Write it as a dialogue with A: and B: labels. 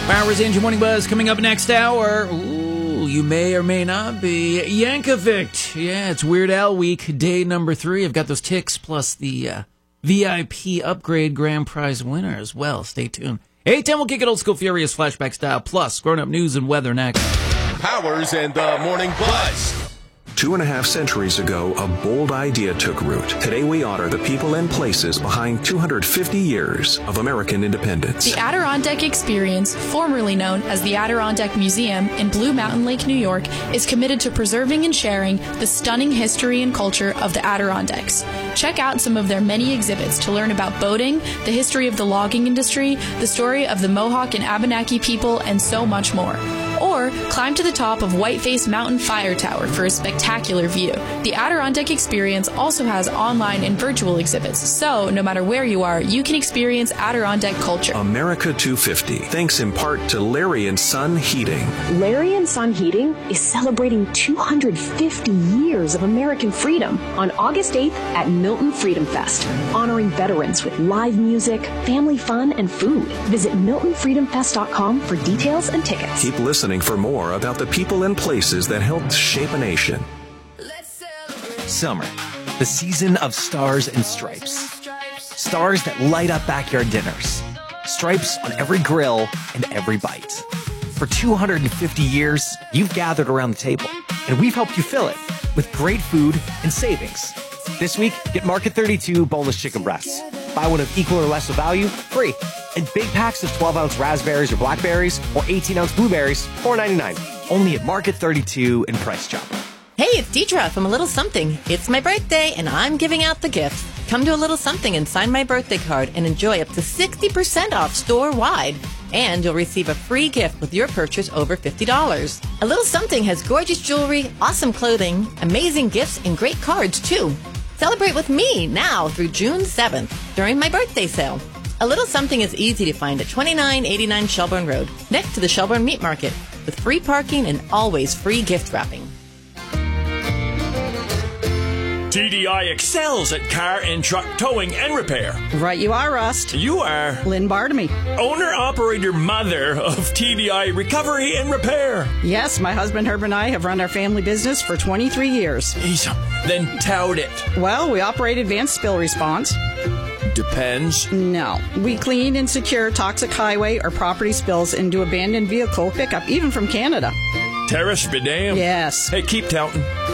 A: Powers Engine Morning Buzz coming up next hour. Ooh, you may or may not be Yankovic. Yeah, it's Weird Al Week, day number 3. I've got those ticks plus the VIP upgrade grand prize winner as well. Stay tuned. 8:10, we'll kick it old school furious flashback style, plus grown-up news and weather next.
B: Powers and the Morning Buzz.
C: 2.5 centuries ago, a bold idea took root. Today we honor the people and places behind 250 years of American independence.
D: The Adirondack Experience, formerly known as the Adirondack Museum in Blue Mountain Lake, New York, is committed to preserving and sharing the stunning history and culture of the Adirondacks. Check out some of their many exhibits to learn about boating, the history of the logging industry, the story of the Mohawk and Abenaki people, and so much more. Or climb to the top of Whiteface Mountain Fire Tower for a spectacular view. The Adirondack Experience also has online and virtual exhibits, so no matter where you are, you can experience Adirondack culture.
C: America 250, thanks in part to Larry & Son Heating.
E: Larry & Son Heating is celebrating 250 years of American freedom on August 8th at Milton Freedom Fest, honoring veterans with live music, family fun, and food. Visit MiltonFreedomFest.com for details and tickets.
C: Keep listening for more about the people and places that helped shape a nation.
F: Summer, the season of stars and stripes. Stars that light up backyard dinners. Stripes on every grill and every bite. For 250 years, you've gathered around the table, and we've helped you fill it with great food and savings. This week, get Market 32 boneless chicken breasts. Buy one of equal or less of value, free. And big packs of 12-ounce raspberries or blackberries or 18-ounce blueberries, $4.99. Only at Market 32 and Price Chopper.
G: Hey, it's Deidre from A Little Something. It's my birthday, and I'm giving out the gift. Come to A Little Something and sign my birthday card and enjoy up to 60% off store-wide. And you'll receive a free gift with your purchase over $50. A Little Something has gorgeous jewelry, awesome clothing, amazing gifts, and great cards, too. Celebrate with me now through June 7th during my birthday sale. A Little Something is easy to find at 2989 Shelburne Road, next to the Shelburne Meat Market, with free parking and always free gift wrapping.
H: TDI excels at car and truck towing and repair.
I: Right you are, Rust.
H: You are
I: Lynn Bartamy,
H: owner-operator mother of TDI Recovery and Repair.
I: Yes, my husband Herb and I have run our family business for 23 years.
H: Then tout it.
I: Well, we operate advanced spill response.
H: Depends.
I: No. We clean and secure toxic highway or property spills and do abandoned vehicle pickup, even from Canada.
H: Terrace be damned.
I: Yes.
H: Hey, keep touting.